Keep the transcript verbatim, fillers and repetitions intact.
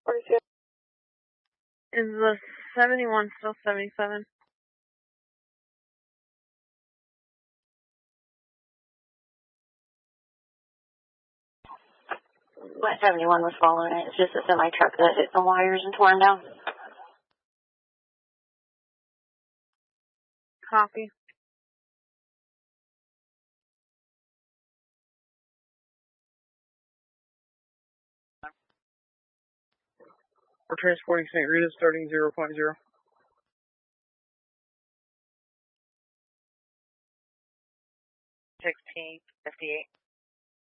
Is the seventy-one still seventy-seven? What seventy-one was following it. It's just a semi truck that hit some wires and tore them down. Copy. We're transporting Saint Rita starting zero point zero. sixteen fifty-eight.